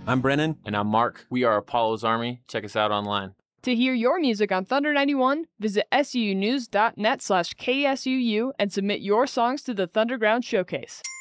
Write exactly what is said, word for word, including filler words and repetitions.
I'm Brennan. And I'm Mark. We are Apollo's Army. Check us out online. To hear your music on Thunder ninety-one, visit S U U news dot net slash K S U U and submit your songs to the Thunderground Showcase.